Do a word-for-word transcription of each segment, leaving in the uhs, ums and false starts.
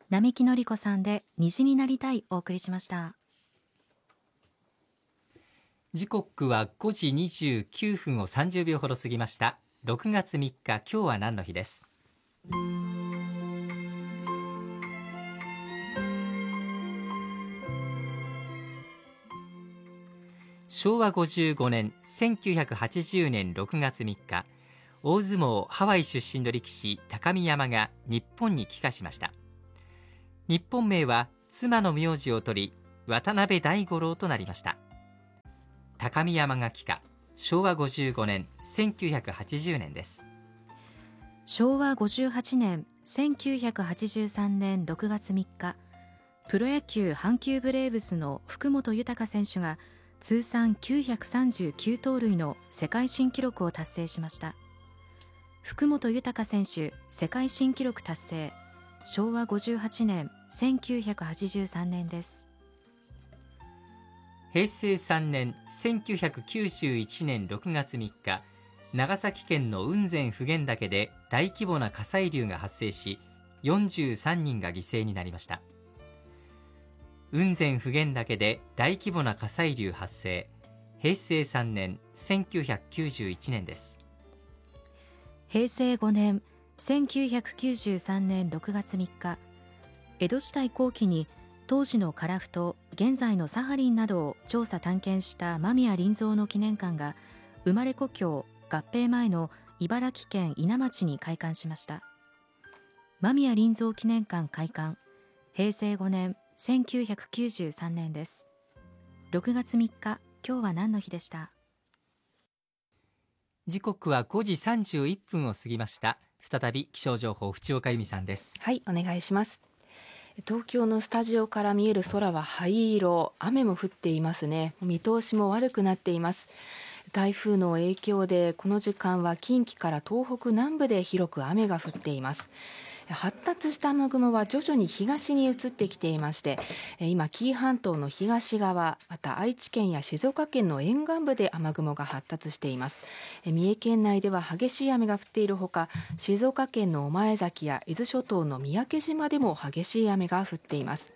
並木のり子さんで虹になりたいお送りしました。 時刻はごじにじゅうきゅうふんをさんじゅうびょうほど過ぎました。ろくがつみっか、今日は何の日です。しょうわごじゅうごねんせんきゅうひゃくはちじゅうねんろくがつみっか、大相撲ハワイ出身の力士高見山が日本に帰化しました。日本名は妻の名字を取り渡辺大五郎となりました。高見山が帰化、しょうわごじゅうごねんせんきゅうひゃくはちじゅうねんです。 しょうわごじゅうはちねんせんきゅうひゃくはちじゅうさんねんろくがつみっか、プロ野球阪急ブレーブスの福本豊選手が通算きゅうひゃくさんじゅうきゅう盗塁の世界新記録を達成しました。福本豊選手世界新記録達成、しょうわごじゅうはちねんせんきゅうひゃくはちじゅうさんねんです。 へいせいさんねんせんきゅうひゃくきゅうじゅういちねんろくがつみっか、長崎県の雲仙普賢岳で大規模な火砕流が発生し、よんじゅうさんにんが犠牲になりました。雲仙普賢岳で大規模な火砕流発生、へいせいさんねんせんきゅうひゃくきゅうじゅういちねんです。 へいせいごねんせんきゅうひゃくきゅうじゅうさんねんろくがつみっか、江戸時代後期に当時の樺太、現在のサハリンなどを調査探検した間宮林蔵の記念館が生まれ故郷合併前の茨城県伊奈町に開館しました。間宮林蔵記念館開館、へいせいごねんせんきゅうひゃくきゅうじゅうさんねんです。ろくがつみっか、今日は何の日でした。 時刻はごじさんじゅういっぷんを過ぎました。再び気象情報、淵岡由美さんです。 はい、お願いします。東京のスタジオから見える空は灰色、雨も降っていますね。見通しも悪くなっています。台風の影響でこの時間は近畿から東北南部で広く雨が降っています。発達した雨雲は徐々に東に移ってきていまして、今紀伊半島の東側、また愛知県や静岡県の沿岸部で雨雲が発達しています。三重県内では激しい雨が降っているほか、静岡県の御前崎や伊豆諸島の三宅島でも激しい雨が降っています。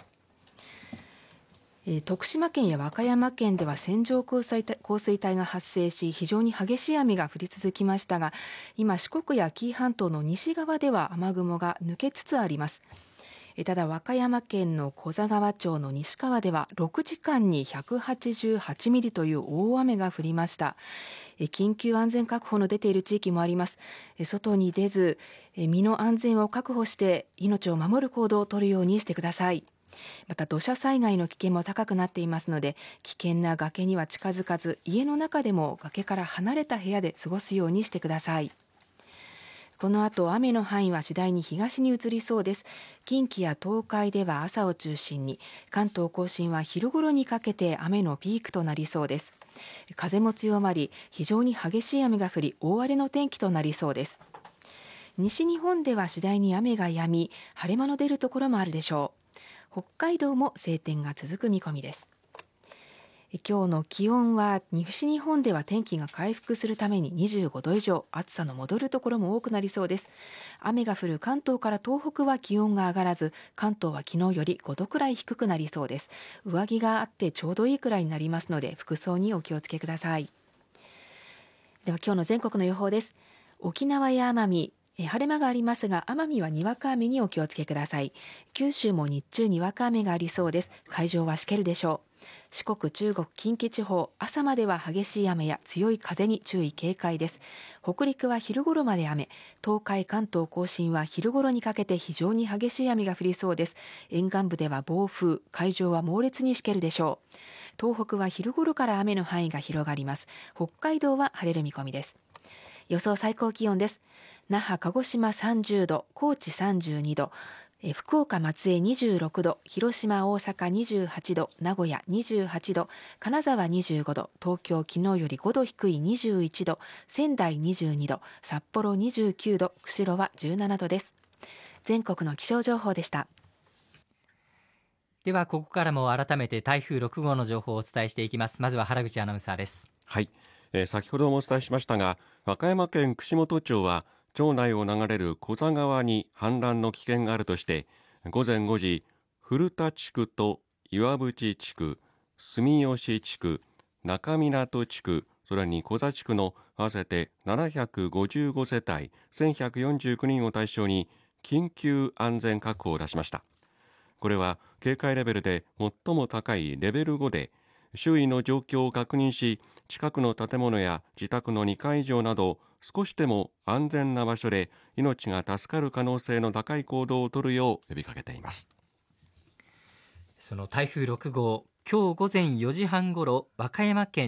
徳島県や和歌山県では線状降水帯、降水帯が発生し、非常に激しい雨が降り続きましたが、今四国や紀伊半島の西側では雨雲が抜けつつあります。ただ和歌山県の古座川町の西川ではろくじかんにひゃくはちじゅうはちミリという大雨が降りました。緊急安全確保の出ている地域もあります。外に出ず身の安全を確保して命を守る行動を取るようにしてください。また土砂災害の危険も高くなっていますので、危険な崖には近づかず、家の中でも崖から離れた部屋で過ごすようにしてください。この後雨の範囲は次第に東に移りそうです。近畿や東海では朝を中心に、関東甲信は昼頃にかけて雨のピークとなりそうです。風も強まり、非常に激しい雨が降り、大荒れの天気となりそうです。西日本では次第に雨が止み、晴れ間の出るところもあるでしょう。北海道も晴天が続く見込みです。今日の気温は西日本では天気が回復するためににじゅうごど以上、暑さの戻るところも多くなりそうです。雨が降る関東から東北は気温が上がらず、関東は昨日よりごどくらい低くなりそうです。上着があってちょうどいいくらいになりますので、服装にお気をつけください。では今日の全国の予報です。沖縄や奄美、晴れ間がありますが、奄美はにわか雨にお気をつけください。九州も日中にわか雨がありそうです。海上はしけるでしょう。四国、中国、近畿地方、朝までは激しい雨や強い風に注意警戒です。北陸は昼頃まで雨、東海、関東甲信は昼頃にかけて非常に激しい雨が降りそうです。沿岸部では暴風、海上は猛烈にしけるでしょう。東北は昼頃から雨の範囲が広がります。北海道は晴れる見込みです。予想最高気温です。那覇、鹿児島さんじゅうど、高知さんじゅうにど、え福岡、松江にじゅうろくど、広島、大阪にじゅうはちど、名古屋にじゅうはちど、金沢にじゅうごど、東京昨日よりごど低いにじゅういちど、仙台にじゅうにど、札幌にじゅうきゅうど、釧路はじゅうななどです。全国の気象情報でした。 ではここからも改めて台風ろくごうの情報をお伝えしていきます。まずは原口アナウンサーです。 はい、えー、先ほどもお伝えしましたが、和歌山県串本町は町内を流れる古座川に氾濫の危険があるとして、 午前ごじ、古田地区と岩淵地区、住吉地区、中港地区、それに小座地区の合わせてななひゃくごじゅうごせたいせんひゃくよんじゅうきゅうにんを対象に緊急安全確保を出しました。これは警戒レベルで最も高いレベルごで、周囲の状況を確認し、近くの建物や自宅のにかい以上など少しでも安全な場所で命が助かる可能性の高い行動を取るよう呼びかけています。 その台風ろくごう、今日午前よじはんごろ、和歌山県